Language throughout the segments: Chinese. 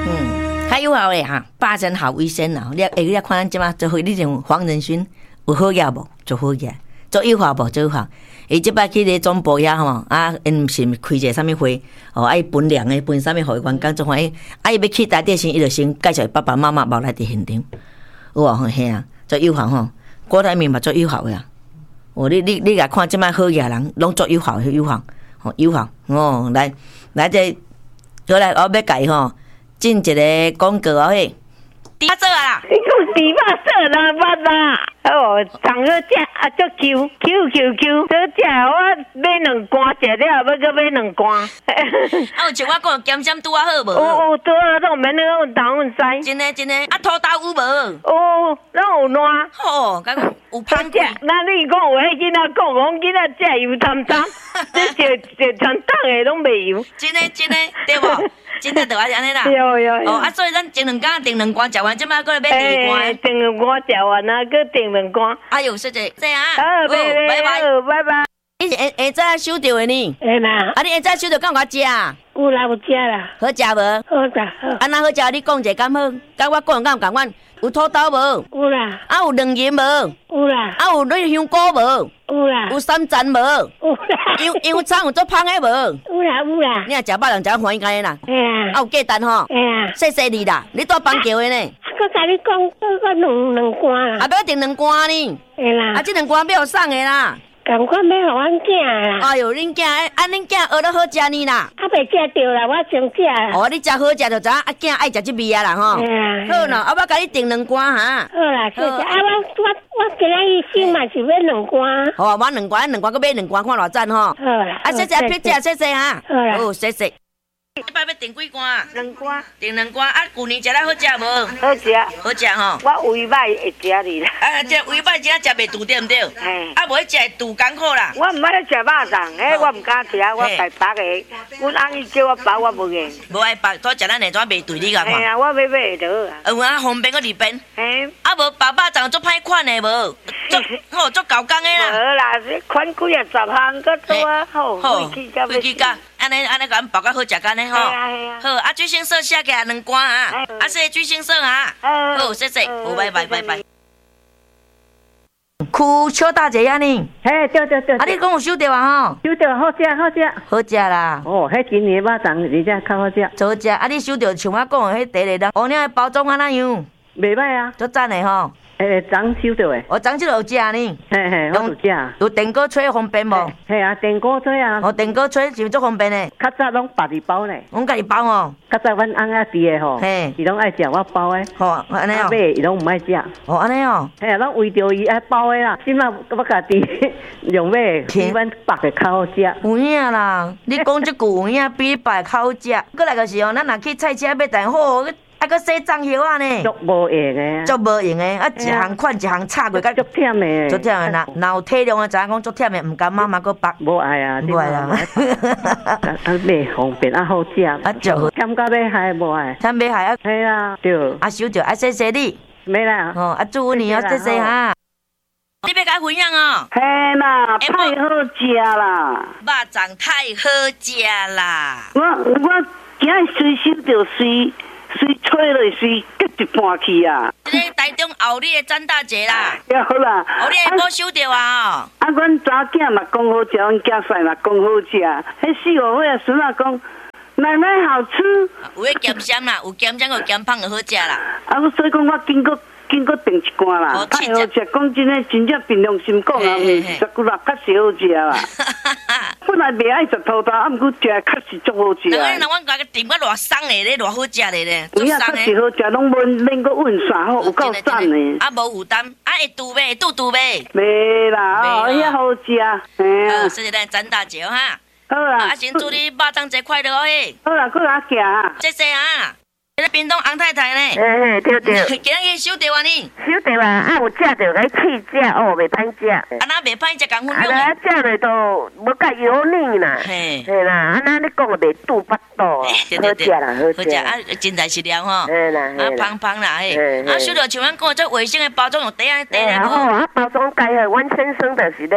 较有效的哈，八珍好卫生啊！你看咱即马做伙，你种黄仁勋有好药无？做好药，做有效无？做有效。伊即摆去咧总部遐吼，因毋是开一个啥物会，伊分粮诶，分啥物互伊员工做欢喜。伊要去台电时，伊就先介绍爸爸妈妈抱来伫现场，有无？嘿啊，做有效吼，郭台铭嘛做有效诶啊！你来看即摆好药人，拢做有效，有效，有效来这，过来我要甲伊吼。进一个广告嘿，猪肉做啊！ 你讲猪肉做啦，捌啦。哦，上好食啊，足Q，好食。我买2罐食了，要搁买2罐。 有像我讲咸咸拄啊好无？ 有拄啊，都免那个东西。 真诶，土豆有无？ 哦，拢有烂。 好，甲讲有芳食。那你讲有迄囡仔讲，讲囡仔食油淡淡，这全档诶拢袂油。 真诶，对无？真诶，就安尼啦。 有。 所以咱前2天订2罐食完，即摆过来买第2罐。 订2罐食完啊，搁订2罐。 哎呦，谢谢，这样啊。 好，拜拜。 你是下早收到的呢？ 会啦。 你下早收到，敢有食啊？ 有啦，有食啦。 好食无？ 好食。 安那好食？你讲者敢好？甲我讲敢有共款？有土豆无？ 有啦。 有两仁无？ 有啦。 有你香菇无？ 有啦。 有三层无？ 有啦。 香葱有做芳的无？ 有啦。 你若食饱人食欢喜干啦。 嘿啊。 有鸡蛋吼？ 嘿啊。 谢谢你啦，你住邦桥的呢？ 我甲你讲，我两罐啦。 要订2罐呢？ 嘿啦。 这2罐要送的啦。 赶快要互阮囝啦！ 哎呦，恁囝，恁囝学得好食呢啦！ 袂食着啦，我先食啦。 你食好食就知影，囝爱食这味啊啦吼。好喏，我甲你订2罐哈。 好啦，谢谢。我今日先嘛是买2罐。 好，我2罐搁买2罐，看偌赞吼。 好啦。 谢谢皮姐，谢谢哈。 好啦。 好，谢谢。你摆要订几罐 ？2罐。 订2罐，旧年食了好食无？ 好食。 好食吼。 我胃歹会食你啦。 这胃歹真正食袂住对毋对？ 嘿。 无食住艰苦啦。 我毋爱食肉粽，迄我毋敢食，我家包个。阮翁伊叫我包，我无愿。 无爱包，多食咱下怎袂对你甲看？ 嘿啊，我要买会到啊。 有方便个2边。 嘿。 无包肉粽足歹款的无？足搞工的啦。 无啦，款几啊10项，搁多啊好。 飞机甲，安尼甲咱包较好食干呢吼。好，水星色写起来2罐啊，谢水星色啊。好，谢谢，好，拜拜。区小大姐呀呢？ 嘿，对。 你讲有收到啊吼？ 收到，好食。 好食啦。 哦，迄今年肉粽而且较好食。 好食，你收到像我讲的迄第二个，乌鸟的包装安怎样？ 袂歹啊， 足赞的吼。 昨收到的。 昨就有食呢。 嘿，我有食。 有电锅吹方便无？ 嘿啊，电锅吹啊。 电锅吹是足方便的。 较早拢家己包呢。 阮家己包哦。 较早阮翁仔伫的吼，伊拢爱食我包的。 吼，安尼哦。 买伊拢毋爱食。 安尼哦。 嘿啊，拢为着伊爱包的啦。即摆我家己用买，比阮包的较好食。 有影啦，你讲即句有影，比包较好食。过来就是咱若去菜市买蛋好。搁洗脏叶啊呢， 足无用的， 足无用的，一项款一项插过， 足忝的， 足忝的。若有体谅的，知影讲足忝的，毋甘妈妈搁包。 无爱啊， 无爱啊。 买方便好食， 就忝到要害无爱， 忝要害啊。 系啦，对。 收着，谢谢你。 没啦。 祝你哦，谢谢哈。你要甲分享哦。 嘿啦，太好食啦。 肉粽太好食啦。 我今日随收着随吹落随结一半去啊！ 这个台中后里的张大姐啦， 好啦， 后里下晡收到啊！ 阮查囝嘛讲好食，阮囝婿嘛讲好食，迄4、5岁啊孙仔讲奶奶好吃。 有迄咸咸啦，有咸咸有咸芳就好食啦。 我所以讲我经过订一罐啦，太好食，讲真诶，真正凭良心讲啊，毋是十句啦，确实好食啦。本来袂爱食土豆，毋过食确实足好食。 那阮家己订个偌松的咧，偌好食的咧， 有影确实好食，拢免个问啥吼，有够赞的。 无负担，会拄袂？拄袂？ 袂啦，遐好食。 好，谢谢咱张大姐哈。 好啦， 先祝你肉粽节快乐哦嘿。 好啦，过来行啊。 谢谢啊。在屏东洪太太呢？ 对。 今日收到啊你？ 收到啊，有食着个气食哦，袂歹食。 那袂歹食，共分享。 食落都无介油腻啦。嘿啦，你讲袂肚巴肚，好食啦，好食。真材实料吼。 嘿啦。 芳啦嘿。收到像阮讲这卫生的包装用底啊。 好，包装介好，阮先生就是咧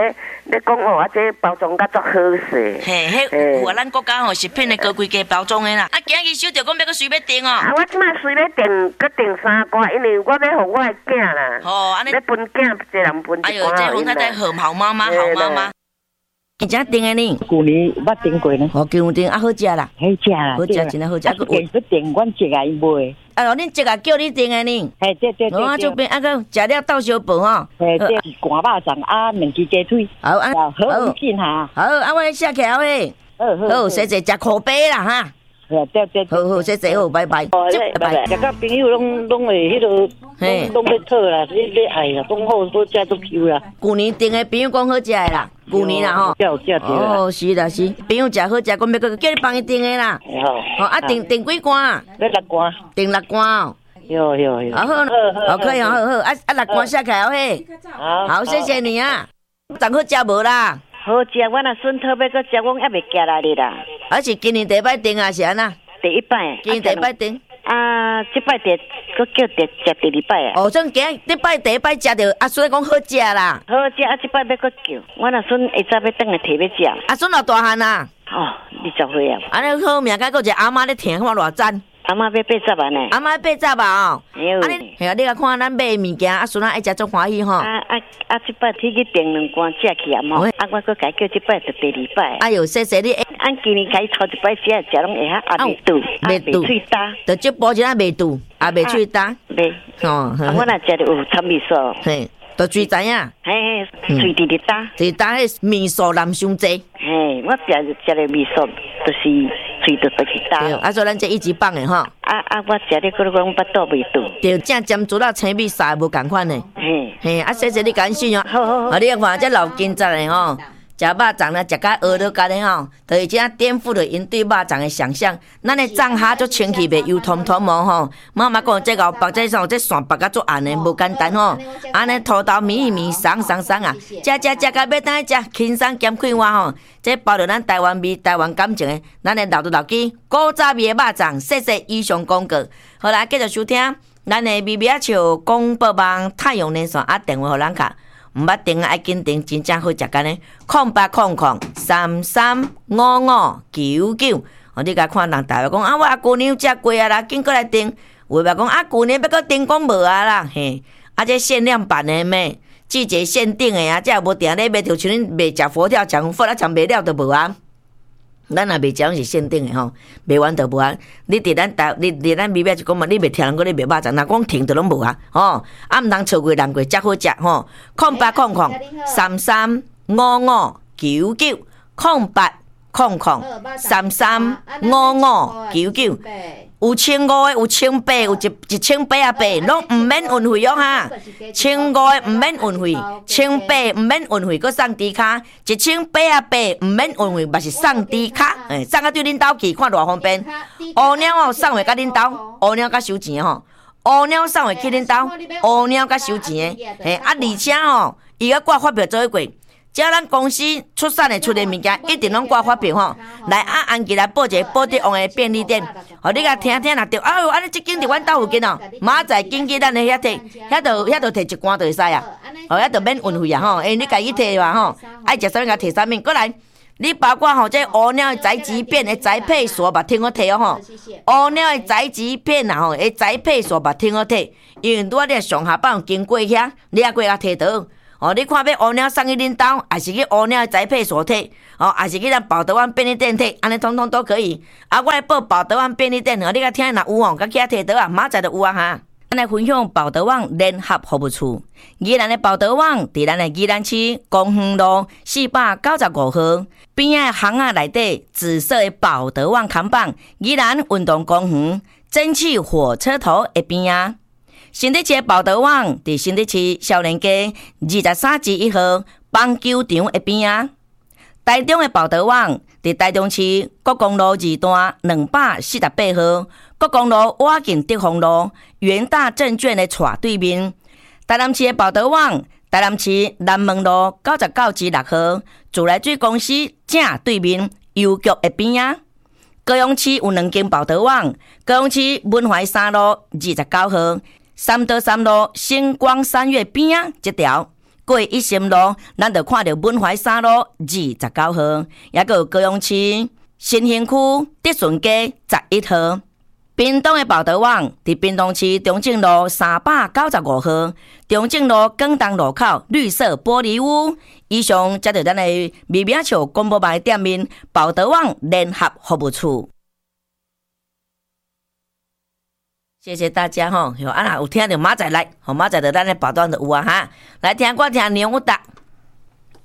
你讲哦，这包装甲足好势。 嘿，迄咱国家吼食品的高规格包装的啦。啊，今日收到讲要搁随要订哦。 啊，我即摆随要订，搁订3罐，因为我要互我的囝啦。 哦，安尼。 要分囝，一人分一罐。 哎呦，这洪太太好妈妈，好妈妈。你怎订的呢？ 旧年捌订过呢。 哦，旧年订啊，好食啦。 好食啦， 好食，真好食。 啊，订要订，阮一个伊卖。 啊，恁一个叫你订的呢？ 嘿，对。 我这边啊个食了豆烧饭吼。 嘿，这是干肉粽啊，两支鸡腿。好，好紧哈。 好，啊，我写起来喂。好，谢谢，食可悲啦哈。 对。 好，谢谢，好，拜拜。 拜拜。大家朋友拢会迄落，拢要讨啦，你爱啦，讲好食足久啦。 旧年订的朋友讲好食的啦，旧年啦吼。哦，是啦是，朋友食好食，讲要叫你帮伊订的啦。好，啊订几罐？ 要6罐。 订6罐哦。 有。 好，可以，好，啊6罐写起来嘿。好，谢谢你啊。长好食无啦？ 好食，我若孙讨要搁食，我还袂寄来哩啦。 还是今年第一摆订啊？是安那？ 第一摆。 今年第一摆订。 啊，这摆搁叫食第二摆啊。 哦，算今第一摆食着，阿孙讲好食啦。 好食，啊，这摆要搁叫，我若孙下早要等来摕要食。 阿孙偌大汉啊？ 哦，20岁啊。 安尼好命，甲个一个阿妈咧听，看偌赞。 阿妈要80万呢。 阿妈80万哦。啊你，系啊，你甲看咱买物件，阿孙爱食足欢喜吼。 这摆提去订2罐食去啊嘛。啊，我搁改叫这摆就第2摆。 哎呦，谢谢你。 俺今年开头一摆食拢会晓啊，袂喙焦。 就这包一下袂堵，也袂喙焦。 袂。哦。我若食着有掺味素。 嘿，都最知影。 嘿，喙直直焦。 直焦迄味素淋伤济。 嘿，我食着味素，就是喙直直焦。 啊，所以咱这一级棒的吼。 我食了搁讲巴肚袂堵。 就正尖做到青米沙无共款的。嘿，啊，谢谢你感谢哦。 好。 啊，你看这老金仔的吼。食肉粽咧，食甲饿到家咧吼，就是这颠覆了因对肉粽的想象。咱的粽虾足清气袂油通通无吼。妈妈讲这个白这上这线白甲足暗的，无简单吼。安尼土豆米一米松啊，食甲要当食，轻松兼快活吼。这包着咱台湾味、台湾感情的，咱的老记古早味的肉粽，谢谢以上广告。好啦，继续收听咱的咪咪啊笑广播网太阳连线啊，电话互咱卡。毋捌订爱紧订，真正好食干呢。0800335599，你甲看人台话讲啊，我旧年食过啊啦，紧过来订。有话讲啊，旧年要搁订讲无啊啦，嘿，啊这限量版的咩？季节限定的啊，这也无定咧卖，就像恁卖食佛跳墙，佛跳墙卖了就无啊。咱也袂讲是限定的吼，卖完就无啊。你伫咱咪咪就讲嘛，你袂听人讲你卖肉粽，若讲停就拢无啊。吼，啊毋通错过人过，才好食吼。0800335599，0800335599。有1500的，有1800，有1800，拢毋免运费哦哈。1500的毋免运费，1800毋免运费，搁送猪卡，1800毋免运费，嘛是送猪卡，送啊对恁兜去，看偌方便。乌鸟哦，送回甲恁兜，乌鸟甲收钱吼，乌鸟送回去恁兜，乌鸟甲收钱的，而且吼，伊个挂发票做过。只要咱公司出产的出的物件，一定拢挂发票吼，来按期来报一个报得王的便利店，互你甲听若着，哎呦，安尼即间伫阮兜附近哦，明仔载紧去咱的遐摕，遐就摕一罐就会使啊，遐就免运费啊吼，你家己摕嘛吼，爱食啥物甲摕啥物，过来，你包括吼这乌鸟的宅急便的宅配所吧，听我摕哦吼，乌鸟的宅急便啊吼，的宅配所吧，听我摕，因为拄仔你上下班经过遐，你也过甲摕倒。哦，你看要乌鸟送去恁兜，还是去乌鸟的宅配所摕，还是去咱宝德湾便利店摕，安尼统统都可以。啊，我来报宝德湾便利店，你甲听若有哦，甲去遐摕倒啊，明仔载就有啊哈。咱来分享宝德网联合服务处，宜兰的宝德网伫咱的宜兰市公园路495号边仔巷仔内底紫色的宝德网看板，宜兰运动公园蒸汽火车头的边仔。新竹市的宝德网伫新竹市少年街23至1号棒球场的边仔。台中的宝德网伫台中市国公路2段248号，国公路瓦近德丰路元大证券的斜对面。台南市的宝德网，台南市南门路99至6号，自来水公司正对面邮局的边仔。高雄市有2间宝德网，高雄市文怀3路29号。3德3路星光三月边啊，这条过一心路，咱就看到文怀三路29号，也有高雄市新兴区德顺街11号。屏东的报道网伫屏东市中正路395号，中正路广东路口绿色玻璃屋。以上才是咱的秘密笑广播网店面报道网联合服务处。谢谢大家吼，有听到马仔来，马仔的咱的报道就有啊哈，来听歌听牛达。